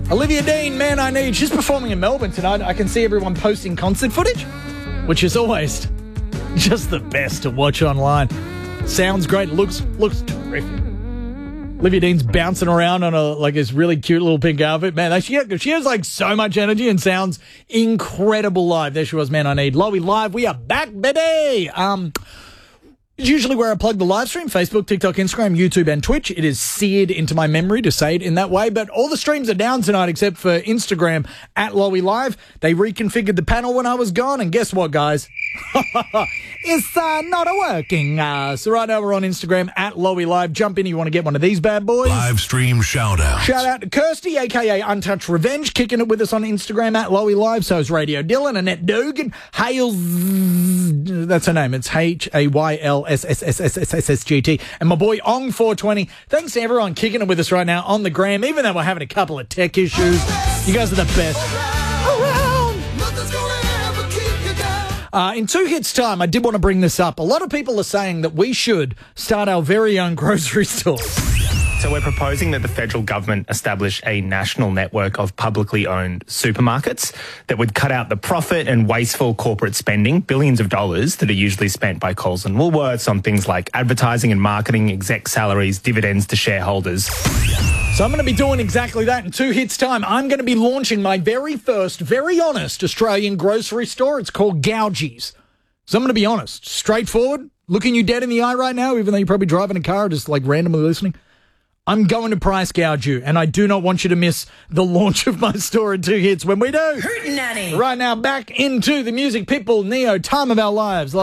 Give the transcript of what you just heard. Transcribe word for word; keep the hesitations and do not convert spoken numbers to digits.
Olivia Dean, Man I Need. She's performing in Melbourne tonight. I can see everyone posting concert footage, which is always just the best to watch online. Sounds great. Looks looks terrific. Olivia Dean's bouncing around on a like this really cute little pink outfit. Man, she, she has like so much energy and sounds incredible live. There she was, Man I Need. Lowy Live. We are back, baby. Um... It's usually where I plug the live stream, Facebook, TikTok, Instagram, YouTube, and Twitch. It is seared into my memory to say it in that way, but all the streams are down tonight except for Instagram at Lowy Live. They reconfigured the panel when I was gone, and guess what, guys? It's uh, not a working. Uh, so right now we're on Instagram at Lowy Live. Jump in if you want to get one of these bad boys. Live stream shout out. Shout out to Kirsty, a k a. Untouched Revenge, kicking it with us on Instagram at Lowy Live. So is Radio Dylan, Annette Dugan, Hales, that's her name. It's H A Y L S S S S S S S G T. And my boy Ong four twenty. Thanks to everyone kicking it with us right now on the gram, even though we're having a couple of tech issues. You guys are the best. Uh, in two hits time, I did want to bring this up. A lot of people are saying that we should start our very own grocery stores. So we're proposing that the federal government establish a national network of publicly owned supermarkets that would cut out the profit and wasteful corporate spending, billions of dollars that are usually spent by Coles and Woolworths on things like advertising and marketing, exec salaries, dividends to shareholders. So I'm going to be doing exactly that in two hits time. I'm going to be launching my very first, very honest Australian grocery store. It's called Gougies. So I'm going to be honest, straightforward, looking you dead in the eye right now, even though you're probably driving a car, just like randomly listening. I'm going to price gouge you, and I do not want you to miss the launch of my store in two hits when we do. Hootenanny. Right now, back into the music. Pitbull, Neo, Time of Our Lives.